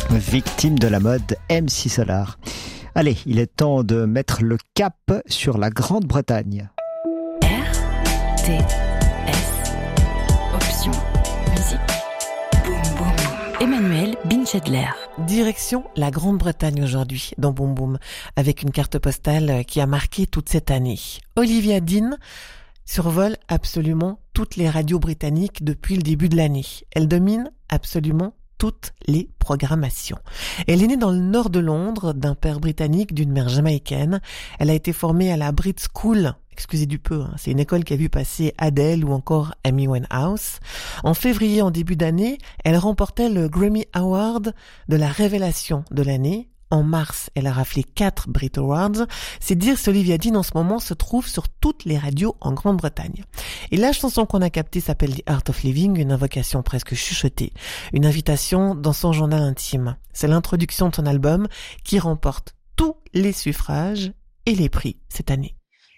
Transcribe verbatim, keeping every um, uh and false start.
Victime de la mode, M C Solar. Allez, il est temps de mettre le cap sur la Grande-Bretagne. R T S Option musique. Boum boum. Emmanuel Binchedler. Direction la Grande-Bretagne aujourd'hui, dans Boum Boum, avec une carte postale qui a marqué toute cette année. Olivia Dean survole absolument toutes les radios britanniques depuis le début de l'année. Elle domine absolument toutes les programmations. Elle est née dans le nord de Londres, d'un père britannique, d'une mère jamaïcaine. Elle a été formée à la Brit School, excusez du peu, hein, c'est une école qui a vu passer Adele ou encore Amy Winehouse. En février, en début d'année, elle remportait le Grammy Award de la révélation de l'année. En mars, elle a raflé quatre Brit Awards. C'est dire si Olivia Dean en ce moment se trouve sur toutes les radios en Grande-Bretagne. Et la chanson qu'on a captée s'appelle The Art of Living, une invocation presque chuchotée, une invitation dans son journal intime. C'est l'introduction de son album qui remporte tous les suffrages et les prix cette année.